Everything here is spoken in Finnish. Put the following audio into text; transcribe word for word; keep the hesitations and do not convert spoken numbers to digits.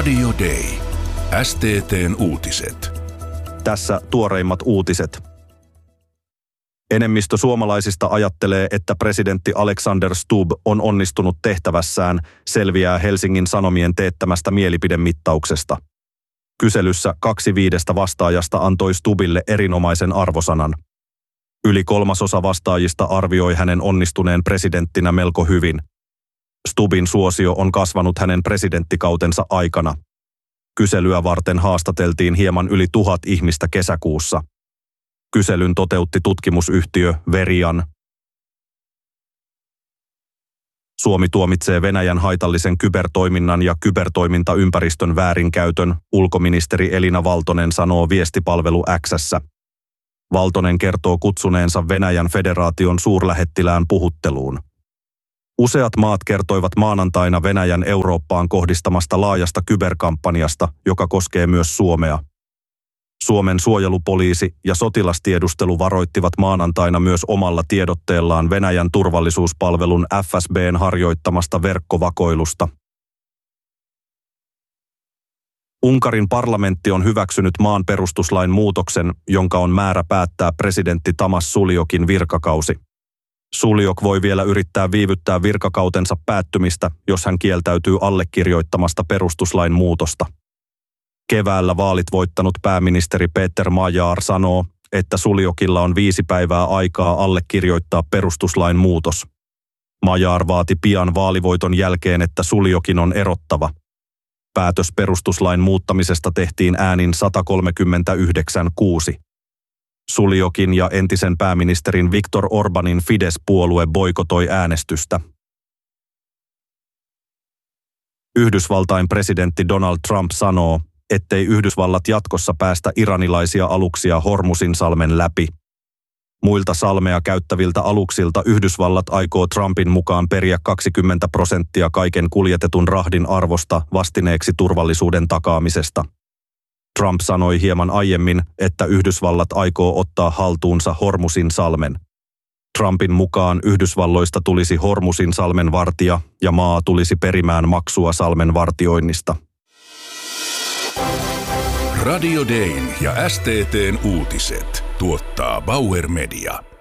Radio Day. S T T:n uutiset. Tässä tuoreimmat uutiset. Enemmistö suomalaisista ajattelee, että presidentti Alexander Stubb on onnistunut tehtävässään, selviää Helsingin Sanomien teettämästä mielipidemittauksesta. Kyselyssä kaksi viidestä vastaajasta antoi Stubbille erinomaisen arvosanan. Yli kolmasosa vastaajista arvioi hänen onnistuneen presidenttinä melko hyvin. Stubbin suosio on kasvanut hänen presidenttikautensa aikana. Kyselyä varten haastateltiin hieman yli tuhat ihmistä kesäkuussa. Kyselyn toteutti tutkimusyhtiö Verian. Suomi tuomitsee Venäjän haitallisen kybertoiminnan ja kybertoimintaympäristön väärinkäytön, ulkoministeri Elina Valtonen sanoo viestipalvelu X:ssä. Valtonen kertoo kutsuneensa Venäjän federaation suurlähettilään puhutteluun. Useat maat kertoivat maanantaina Venäjän Eurooppaan kohdistamasta laajasta kyberkampanjasta, joka koskee myös Suomea. Suomen suojelupoliisi ja sotilastiedustelu varoittivat maanantaina myös omalla tiedotteellaan Venäjän turvallisuuspalvelun F S B:n harjoittamasta verkkovakoilusta. Unkarin parlamentti on hyväksynyt maan perustuslain muutoksen, jonka on määrä päättää presidentti Tamas Suljokin virkakausi. Suljok voi vielä yrittää viivyttää virkakautensa päättymistä, jos hän kieltäytyy allekirjoittamasta perustuslain muutosta. Keväällä vaalit voittanut pääministeri Peter Major sanoo, että Suljokilla on viisi päivää aikaa allekirjoittaa perustuslain muutos. Major vaati pian vaalivoiton jälkeen, että Suljokin on erottava. Päätös perustuslain muuttamisesta tehtiin äänin sata kolmekymmentäyhdeksän kuusi. Suljokin ja entisen pääministerin Viktor Orbanin Fidesz-puolue boikotoi äänestystä. Yhdysvaltain presidentti Donald Trump sanoo, ettei Yhdysvallat jatkossa päästä iranilaisia aluksia Hormuzinsalmen läpi. Muilta salmea käyttäviltä aluksilta Yhdysvallat aikoo Trumpin mukaan periä kaksikymmentä prosenttia kaiken kuljetetun rahdin arvosta vastineeksi turvallisuuden takaamisesta. Trump sanoi hieman aiemmin, että Yhdysvallat aikoo ottaa haltuunsa Hormuzinsalmen. Trumpin mukaan Yhdysvalloista tulisi Hormuzinsalmen vartija ja maa tulisi perimään maksua salmen vartioinnista. Radio Dayn ja S T T:n uutiset tuottaa Bauer Media.